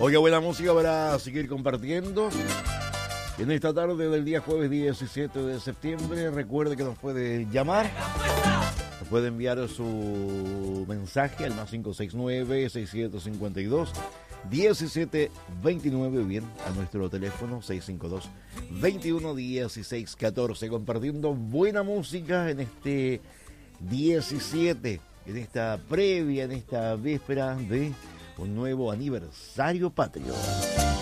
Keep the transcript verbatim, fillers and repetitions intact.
Oiga, buena música para seguir compartiendo. En esta tarde del día jueves diecisiete de septiembre, recuerde que nos puede llamar. Nos puede enviar su mensaje al más cinco seis nueve, seis siete cinco dos, uno siete dos nueve, bien, a nuestro teléfono seis cinco dos, veintiuno dieciséis catorce, compartiendo buena música en este diecisiete, en esta previa, en esta víspera de un nuevo aniversario patrio.